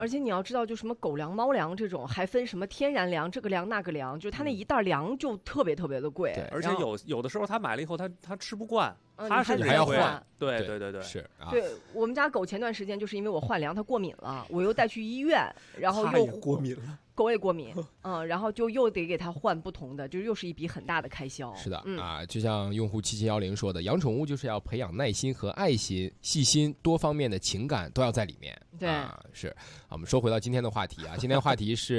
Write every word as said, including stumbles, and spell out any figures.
而且你要知道，就什么狗粮、猫粮这种，还分什么天然粮，这个粮那个粮，就是它那一袋粮就特别特别的贵。 对， 而且有有的时候他买了以后，他他吃不惯， 嗯、 他甚至还要换。 对对对对， 是啊。 对我们家狗前段时间就是因为我换粮，它过敏了，我又带去医院，然后又过敏了。 狗也过敏，嗯，然后就又得给它换不同的，就又是一笔很大的开销。 是的、 嗯、 啊，就像用户七七一零说的，养宠物就是要培养耐心和爱心、细心，多方面的情感都要在里面。 对， 啊，是。好，我们说回到今天的话题啊，今天的话题是。